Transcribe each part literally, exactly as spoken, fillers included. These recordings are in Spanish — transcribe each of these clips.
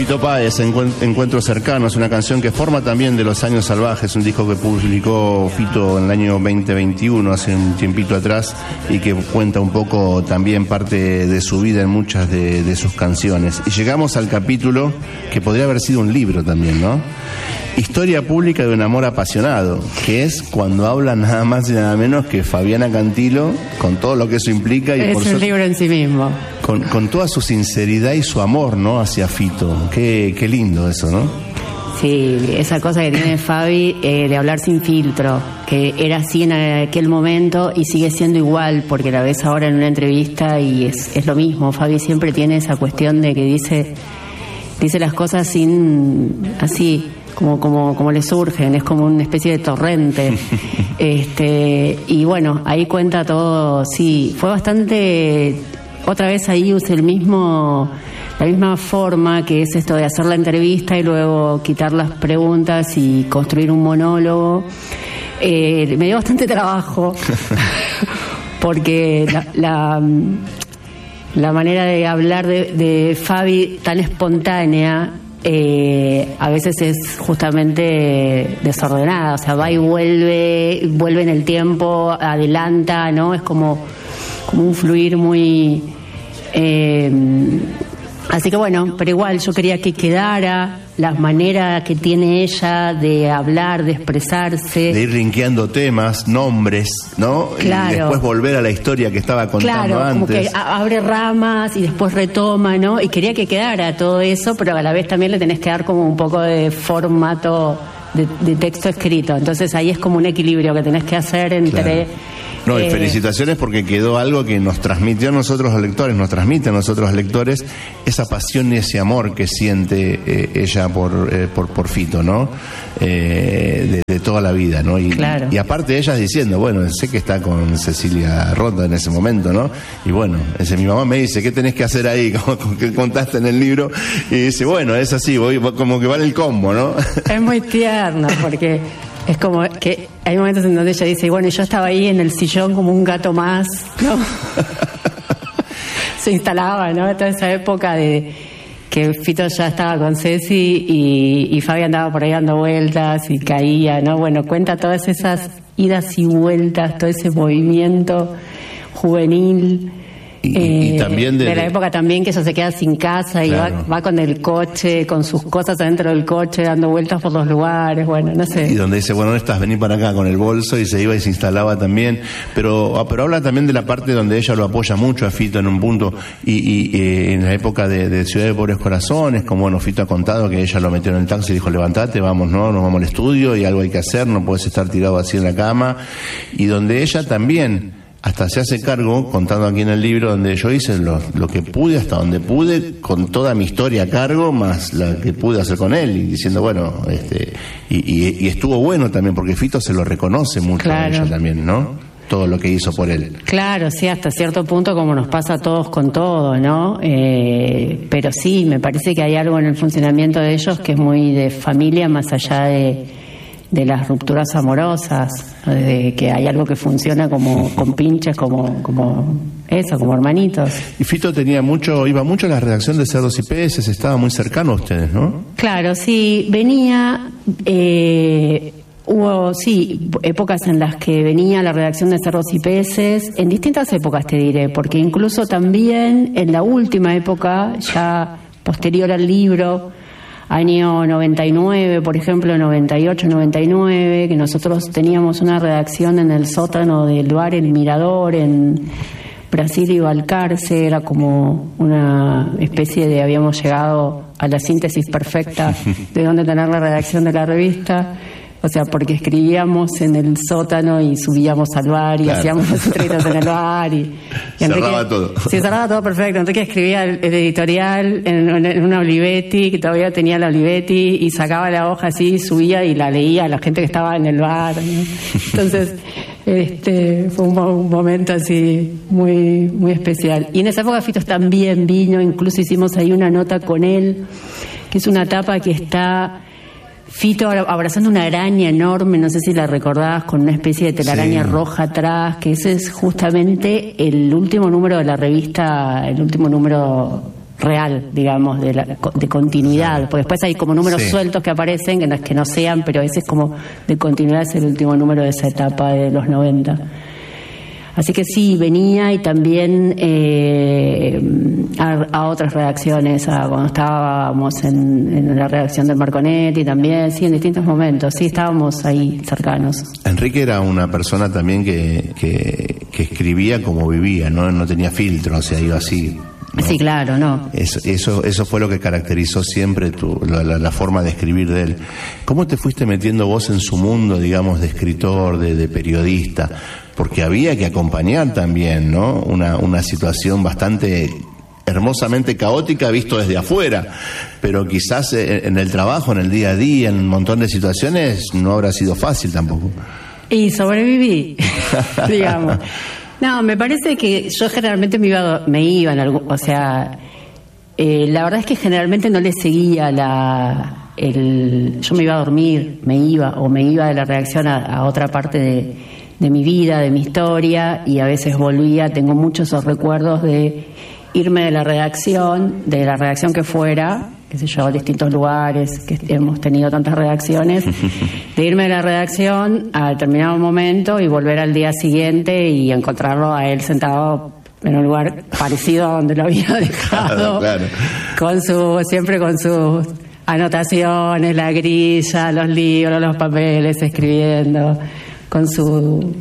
Fito Páez, Encuentros Cercanos, una canción que forma también de Los Años Salvajes, un disco que publicó Fito en el año veinte veintiuno, hace un tiempito atrás, y que cuenta un poco también parte de su vida en muchas de, de sus canciones. Y llegamos al capítulo que podría haber sido un libro también, ¿no? Historia pública de un amor apasionado, que es cuando habla nada más y nada menos que Fabiana Cantilo, con todo lo que eso implica. Y es por un suerte, libro en sí mismo. Con, con toda su sinceridad y su amor, ¿no?, hacia Fito. Qué, qué lindo eso, ¿no? Sí, esa cosa que tiene Fabi eh, de hablar sin filtro, que era así en aquel momento y sigue siendo igual, porque la ves ahora en una entrevista y es, es lo mismo. Fabi siempre tiene esa cuestión de que dice, dice las cosas sin así... Como, como, como le surgen, es como una especie de torrente. este Y bueno, ahí cuenta todo. Sí, fue bastante. Otra vez ahí usé el mismo, la misma forma, que es esto de hacer la entrevista y luego quitar las preguntas y construir un monólogo. Eh, me dio bastante trabajo, porque la, la, la manera de hablar de, de Fabi tan espontánea. Eh, a veces es justamente desordenada, o sea, va y vuelve, vuelve en el tiempo, adelanta, ¿no? Es como, como un fluir muy... Eh, así que bueno, pero igual yo quería que quedara la manera que tiene ella de hablar, de expresarse. De ir linkeando temas, nombres, ¿no? Claro. Y después volver a la historia que estaba contando claro, antes. Como que abre ramas y después retoma, ¿no? Y quería que quedara todo eso, pero a la vez también le tenés que dar como un poco de formato de, de texto escrito. Entonces ahí es como un equilibrio que tenés que hacer entre... Claro. No, y eh, felicitaciones porque quedó algo que nos transmitió a nosotros los lectores, nos transmite a nosotros los lectores esa pasión y ese amor que siente eh, ella por, eh, por por Fito, ¿no? Eh, de, de toda la vida, ¿no? Y, claro. y, y aparte ella diciendo, bueno, sé que está con Cecilia Roth en ese momento, ¿no? Y bueno, ese, mi mamá me dice, ¿qué tenés que hacer ahí? Como que contaste en el libro. Y dice, bueno, es así, voy, como que vale el combo, ¿no? Es muy tierno porque... Es como que hay momentos en donde ella dice, bueno, yo estaba ahí en el sillón como un gato más, ¿no? Se instalaba, ¿no? Toda esa época de que Fito ya estaba con Ceci y, y Fabi andaba por ahí dando vueltas y caía, ¿no? Bueno, cuenta todas esas idas y vueltas, todo ese movimiento juvenil. Y, eh, y también de, de la época también que ella se queda sin casa y claro. va, va con el coche, con sus cosas adentro del coche, dando vueltas por los lugares, bueno, no sé. Y donde dice, bueno, no estás, vení para acá con el bolso, y se iba y se instalaba también. Pero pero habla también de la parte donde ella lo apoya mucho a Fito en un punto, y, y eh, en la época de, de Ciudad de Pobres Corazones, como bueno, Fito ha contado que ella lo metió en el taxi y dijo, levantate, vamos, no, nos vamos al estudio y algo hay que hacer, no puedes estar tirado así en la cama. Y donde ella también... hasta se hace cargo, contando aquí en el libro, donde yo hice lo, lo que pude, hasta donde pude, con toda mi historia a cargo, más la que pude hacer con él, y diciendo, bueno, este y, y, y estuvo bueno también, porque Fito se lo reconoce mucho claro. a ella también, ¿no? Todo lo que hizo por él. Claro, sí, hasta cierto punto, como nos pasa a todos con todo, ¿no? Eh, pero sí, me parece que hay algo en el funcionamiento de ellos que es muy de familia, más allá de... de las rupturas amorosas, de que hay algo que funciona como con pinches, como como eso, como hermanitos. Y Fito tenía mucho, iba mucho a la redacción de Cerdos y Peces, estaba muy cercano a ustedes, ¿no? Claro, sí, venía, eh, hubo, sí, épocas en las que venía a la redacción de Cerdos y Peces, en distintas épocas te diré, porque incluso también en la última época, ya posterior al libro, año noventa y nueve, por ejemplo, noventa y ocho, noventa y nueve, que nosotros teníamos una redacción en el sótano del bar El Mirador, en Brasil y Balcarce, era como una especie de, habíamos llegado a la síntesis perfecta de dónde tener la redacción de la revista. O sea, porque escribíamos en el sótano y subíamos al bar y claro. hacíamos las entrevistas en el bar. Y, y Enrique, cerraba todo. Sí, cerraba todo perfecto. Enrique escribía el, el editorial en, en una Olivetti, que todavía tenía la Olivetti, y sacaba la hoja así, subía y la leía a la gente que estaba en el bar, ¿no? Entonces, este fue un, un momento así muy, muy especial. Y en esa época Fito también vino, incluso hicimos ahí una nota con él, que es una tapa que está... Fito abrazando una araña enorme, no sé si la recordás, con una especie de telaraña sí. roja atrás, que ese es justamente el último número de la revista, el último número real, digamos, de, la, de continuidad, porque después hay como números sí. sueltos que aparecen, que no es que no sean, pero ese es como de continuidad, es el último número de esa etapa de los noventa. Así que sí, venía y también eh, a, a otras redacciones, a cuando estábamos en, en la redacción del Marconetti también, sí, en distintos momentos, sí, estábamos ahí cercanos. Enrique era una persona también que, que, que escribía como vivía, ¿no? No tenía filtro, o sea, iba así. ¿No? Sí, claro, no. Eso, eso, eso fue lo que caracterizó siempre tu, la, la, la forma de escribir de él. ¿Cómo te fuiste metiendo vos en su mundo, digamos, de escritor, de, de periodista? Porque había que acompañar también, ¿no? Una, una situación bastante hermosamente caótica visto desde afuera, pero quizás en el trabajo, en el día a día, en un montón de situaciones, no habrá sido fácil tampoco. Y sobreviví, digamos. No, me parece que yo generalmente me iba, me iba en algún, o sea, eh, la verdad es que generalmente no le seguía la, el, yo me iba a dormir, me iba, o me iba de la redacción a, a otra parte de, de mi vida, de mi historia, y a veces volvía. Tengo muchos esos recuerdos de irme de la redacción, de la redacción que fuera, qué sé yo, distintos lugares, que hemos tenido tantas redacciones, de irme de la redacción a determinado momento y volver al día siguiente y encontrarlo a él sentado en un lugar parecido a donde lo había dejado, claro, claro. con su, siempre con sus anotaciones, la grilla, los libros, los papeles, escribiendo, con su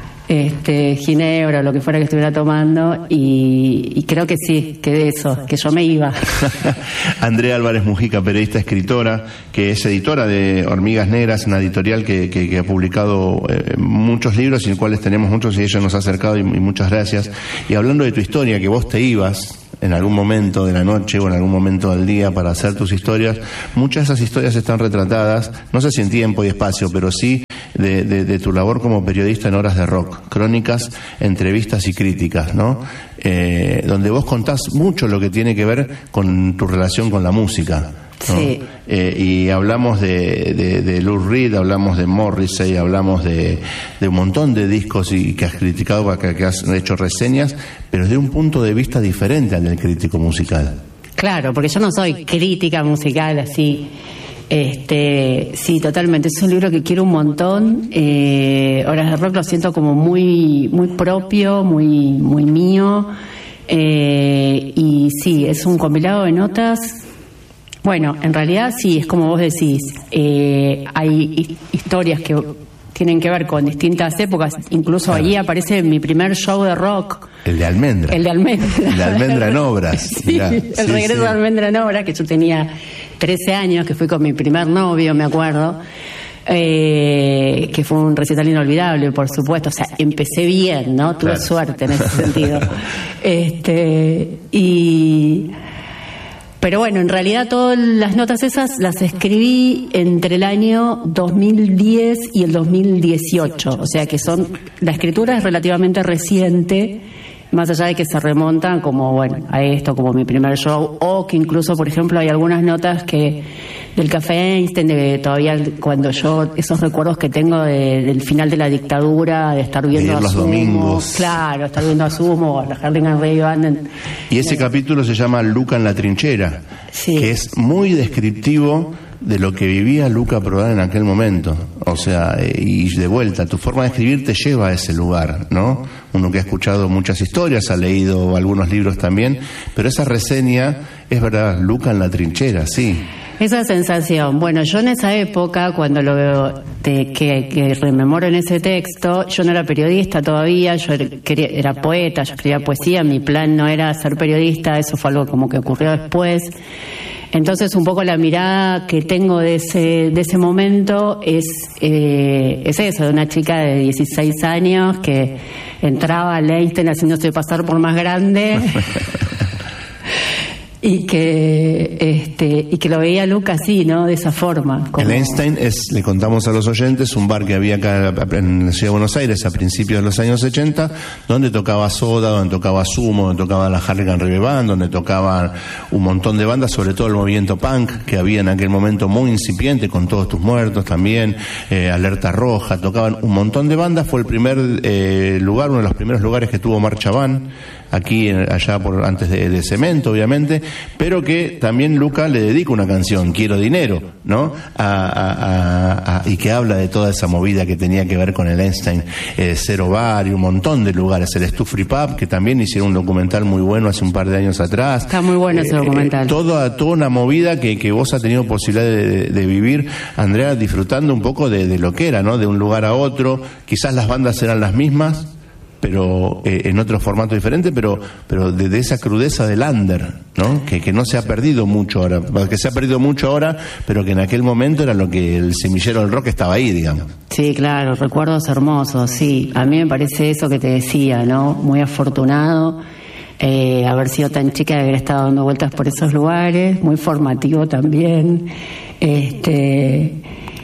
este ginebra o lo que fuera que estuviera tomando, y, y creo que sí, que de eso, que yo me iba. Andrea Álvarez Mujica, periodista, escritora, que es editora de Hormigas Negras, una editorial que, que, que ha publicado eh, muchos libros, y en cuales tenemos muchos, y ella nos ha acercado, y, y muchas gracias. Y hablando de tu historia, que vos te ibas en algún momento de la noche o en algún momento del día para hacer tus historias, muchas de esas historias están retratadas, no sé si en tiempo y espacio, pero sí de, de, de tu labor como periodista en Horas de Rock, crónicas, entrevistas y críticas, ¿no? Eh, donde vos contás mucho lo que tiene que ver con tu relación con la música, ¿no? Sí. Eh, y hablamos de, de, de Lou Reed, hablamos de Morrissey, hablamos de, de un montón de discos y que has criticado, que, que has hecho reseñas, pero desde un punto de vista diferente al del crítico musical. Claro, porque yo no soy crítica musical así. Este, sí, totalmente. Es un libro que quiero un montón. Eh, Horas de Rock lo siento como muy, muy propio, muy, muy mío. Eh, y sí, es un compilado de notas. Bueno, en realidad sí, es como vos decís. Eh, hay historias que tienen que ver con distintas épocas. Incluso claro. Allí aparece mi primer show de rock. El de Almendra. El de Almendra. El de Almendra en Obras. Sí, el sí, regreso sí. de Almendra en Obras, que yo tenía trece años, que fui con mi primer novio, me acuerdo, eh, que fue un recital inolvidable, por supuesto. O sea, empecé bien, ¿no? Tuve claro. suerte en ese sentido. este y Pero bueno, en realidad todas las notas esas las escribí entre el año dos mil diez y el dos mil dieciocho. O sea que son, la escritura es relativamente reciente, más allá de que se remontan como, bueno, a esto, como mi primer show, o que incluso, por ejemplo, hay algunas notas que del Café Einstein, de todavía cuando yo, esos recuerdos que tengo de, del final de la dictadura, de estar viendo a los Sumo, domingos. Claro, estar viendo a Sumo, a la Harding and Ray Band. Y ese eh, capítulo se llama Luca en la trinchera, sí. que es muy descriptivo de lo que vivía Luca Prodan en aquel momento. O sea, y de vuelta, tu forma de escribir te lleva a ese lugar, ¿no? Uno que ha escuchado muchas historias, ha leído algunos libros también, pero esa reseña es verdad, Luca en la trinchera, sí. Esa sensación. Bueno, yo en esa época, cuando lo veo, te, que, que rememoro en ese texto, yo no era periodista todavía, yo era, quería, era poeta, yo escribía poesía, mi plan no era ser periodista, eso fue algo como que ocurrió después. Entonces, un poco la mirada que tengo de ese de ese momento es eh, es eso, de una chica de dieciséis años que entraba al Einstein haciéndose pasar por más grande y que este y que lo veía Luca así, ¿no? De esa forma. Como... El Einstein es, le contamos a los oyentes, un bar que había acá en la ciudad de Buenos Aires a principios de los años ochenta, donde tocaba Soda, donde tocaba Sumo, donde tocaba la Harding and Ray Band, donde tocaban un montón de bandas, sobre todo el movimiento punk que había en aquel momento muy incipiente, con Todos Tus Muertos también, eh, Alerta Roja, tocaban un montón de bandas. Fue el primer eh, lugar, uno de los primeros lugares que tuvo Marcha Van, aquí allá por antes de, de Cemento, obviamente, pero que también Luca le dedica una canción, Quiero Dinero, ¿no? A, a, a, a, y que habla de toda esa movida que tenía que ver con el Einstein, eh, Cero Bar y un montón de lugares, el Stu Free Pub, que también hicieron un documental muy bueno hace un par de años atrás. Está muy bueno ese documental. Eh, toda, toda una movida que, que vos has tenido posibilidad de, de, de vivir, Andrea, disfrutando un poco de, de lo que era, ¿no? De un lugar a otro, quizás las bandas eran las mismas, pero eh, en otro formato diferente, pero pero de, de esa crudeza del under, ¿no? Que, que no se ha perdido mucho ahora, que se ha perdido mucho ahora, pero que en aquel momento era lo que el semillero del rock estaba ahí, digamos. Sí, claro, recuerdos hermosos, sí. A mí me parece eso que te decía, ¿no? Muy afortunado eh, haber sido tan chica y haber estado dando vueltas por esos lugares, muy formativo también. Este...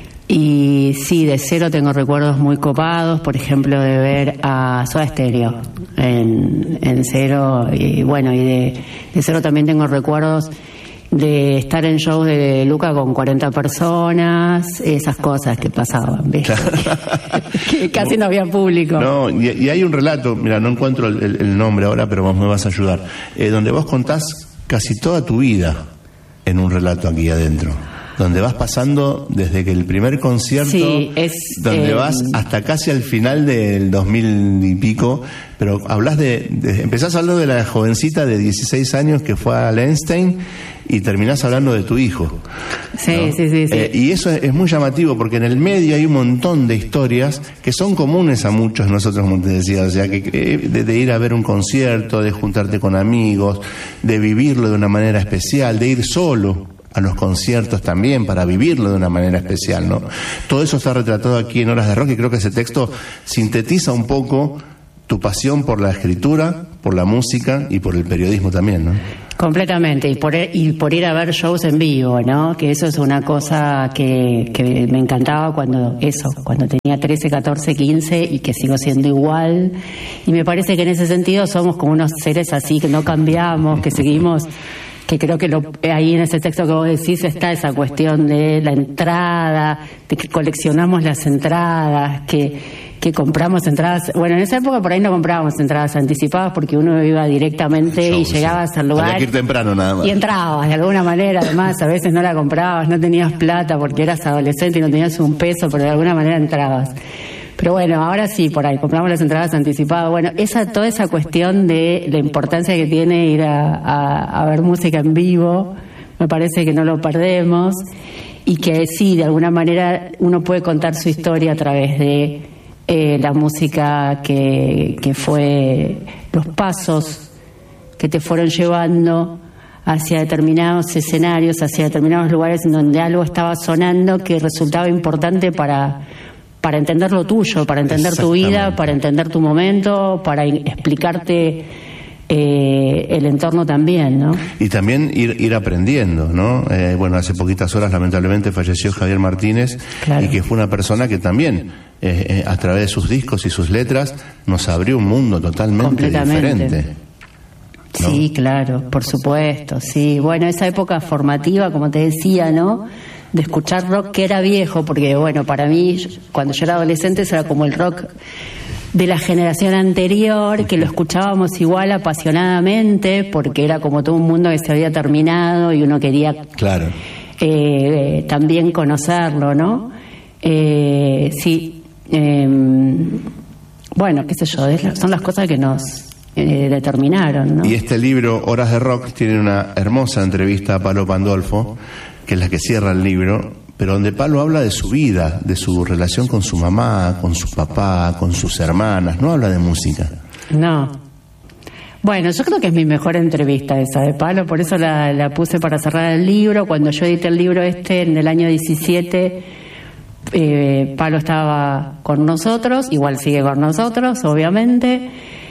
Y sí, de Cero tengo recuerdos muy copados, por ejemplo, de ver a Soda Stereo en, en Cero, y bueno, y de, de Cero también tengo recuerdos de estar en shows de Luca con cuarenta personas, esas cosas que pasaban, ¿ves? Que casi no había público. No, y, y hay un relato, mira, no encuentro el, el, el nombre ahora, pero vos me vas a ayudar, eh, donde vos contás casi toda tu vida en un relato aquí adentro. Donde vas pasando desde que el primer concierto, sí, es, donde eh, vas hasta casi al final del dos mil y pico, pero hablas de, de, empezás hablando de la jovencita de dieciséis años que fue al Einstein y terminás hablando de tu hijo. Sí, ¿no? sí, sí, sí. Eh, y eso es, es muy llamativo porque en el medio hay un montón de historias que son comunes a muchos nosotros, como te decía, o sea, que de, de ir a ver un concierto, de juntarte con amigos, de vivirlo de una manera especial, de ir solo a los conciertos también, para vivirlo de una manera especial, ¿no? Todo eso está retratado aquí en Horas de Rock y creo que ese texto sintetiza un poco tu pasión por la escritura, por la música y por el periodismo también, ¿no? Completamente, y por, y por ir a ver shows en vivo, ¿no? Que eso es una cosa que, que me encantaba cuando, eso, cuando tenía trece, catorce, quince y que sigo siendo igual. Y me parece que en ese sentido somos como unos seres así, que no cambiamos, que seguimos... que creo que lo, ahí en ese texto que vos decís está esa cuestión de la entrada, de que coleccionamos las entradas, que, que compramos entradas. Bueno, en esa época por ahí no comprábamos entradas anticipadas porque uno iba directamente Show, y llegabas sí. al lugar. Había que ir temprano nada más. Y entrabas de alguna manera, además a veces no la comprabas, no tenías plata porque eras adolescente y no tenías un peso, pero de alguna manera entrabas. Pero bueno, ahora sí, por ahí, compramos las entradas anticipadas. Bueno, esa toda esa cuestión de la importancia que tiene ir a, a, a ver música en vivo, me parece que no lo perdemos. Y que sí, de alguna manera uno puede contar su historia a través de eh, la música que, que fue los pasos que te fueron llevando hacia determinados escenarios, hacia determinados lugares en donde algo estaba sonando que resultaba importante para... para entender lo tuyo, para entender tu vida, para entender tu momento, para explicarte eh, el entorno también, ¿no? Y también ir ir aprendiendo, ¿no? Eh, bueno, hace poquitas horas lamentablemente falleció Javier Martínez, claro. Y que fue una persona que también, eh, eh, a través de sus discos y sus letras, nos abrió un mundo totalmente diferente. ¿No? Sí, claro, por supuesto, sí. Bueno, esa época formativa, como te decía, ¿no?, de escuchar rock que era viejo, porque bueno, para mí, cuando yo era adolescente, eso era como el rock de la generación anterior, que lo escuchábamos igual apasionadamente, porque era como todo un mundo que se había terminado y uno quería claro. eh, también conocerlo, ¿no? Eh, sí, eh, bueno, qué sé yo, son las cosas que nos eh, determinaron, ¿no? Y este libro, Horas de Rock, tiene una hermosa entrevista a Palo Pandolfo, que es la que cierra el libro, pero donde Palo habla de su vida, de su relación con su mamá, con su papá, con sus hermanas, no habla de música. No. Bueno, yo creo que es mi mejor entrevista esa de Palo, por eso la, la puse para cerrar el libro. Cuando yo edité el libro este en el año diecisiete, eh, Palo estaba con nosotros, igual sigue con nosotros, obviamente,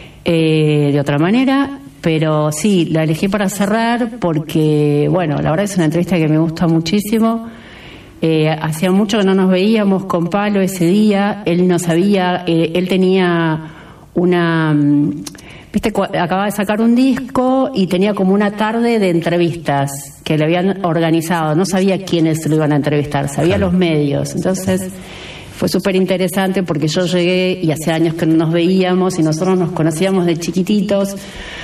eh, de otra manera. Pero sí, la elegí para cerrar porque, bueno, la verdad es una entrevista que me gusta muchísimo. Eh, hacía mucho que no nos veíamos con Palo ese día. Él no sabía, eh, él tenía una... Viste, acababa de sacar un disco y tenía como una tarde de entrevistas que le habían organizado. No sabía quiénes lo iban a entrevistar, sabía los medios. Entonces fue súper interesante porque yo llegué y hace años que no nos veíamos y nosotros nos conocíamos de chiquititos,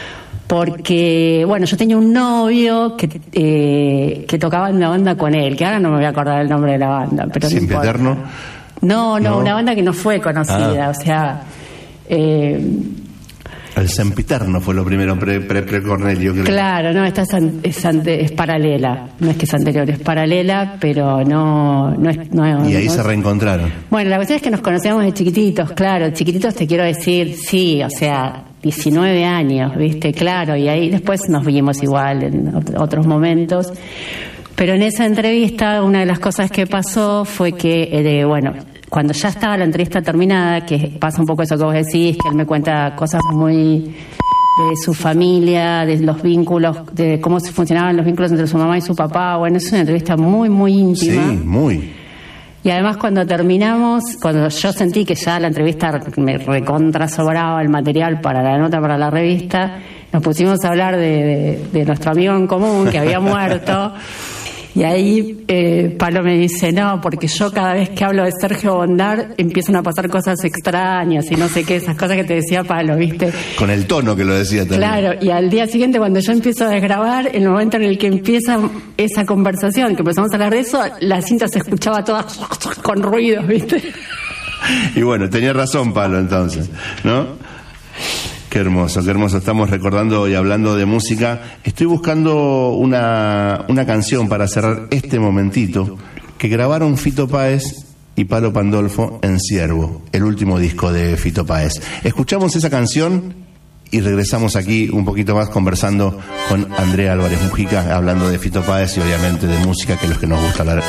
porque, bueno, yo tenía un novio que eh, que tocaba en una banda con él, que ahora no me voy a acordar el nombre de la banda, pero no ¿Siempre Eterno? No, no, no, una banda que no fue conocida, ah. o sea... Eh, el Sempiterno fue lo primero, pre, pre, pre Cornelio, creo. Claro, no, esta es, es, es paralela, no es que es anterior, es paralela, pero no, no es... No, y ahí no, se reencontraron. Bueno, la cuestión es que nos conocíamos de chiquititos, claro, chiquititos te quiero decir, sí, o sea, diecinueve años, ¿viste? Claro, y ahí después nos vimos igual en otros momentos, pero en esa entrevista una de las cosas que pasó fue que, eh, bueno... Cuando ya estaba la entrevista terminada, que pasa un poco eso que vos decís, que él me cuenta cosas muy de su familia, de los vínculos, de cómo se funcionaban los vínculos entre su mamá y su papá. Bueno, es una entrevista muy, muy íntima. Sí, muy. Y además cuando terminamos, cuando yo sentí que ya la entrevista me recontra sobraba el material para la nota para la revista, nos pusimos a hablar de, de, de nuestro amigo en común que había muerto. Y ahí eh, Palo me dice, no, porque yo cada vez que hablo de Sergio Bondar empiezan a pasar cosas extrañas y no sé qué, esas cosas que te decía Palo, ¿viste? Con el tono que lo decía también. Claro, y al día siguiente cuando yo empiezo a desgrabar, el momento en el que empieza esa conversación, que empezamos a hablar de eso, la cinta se escuchaba toda con ruidos, ¿viste? Y bueno, tenía razón Palo entonces, ¿no? Qué hermoso, qué hermoso. Estamos recordando y hablando de música. Estoy buscando una, una canción para cerrar este momentito que grabaron Fito Páez y Palo Pandolfo en Ciervo, el último disco de Fito Páez. Escuchamos esa canción y regresamos aquí un poquito más conversando con Andrea Álvarez Mujica, hablando de Fito Páez y obviamente de música, que es lo que nos gusta hablar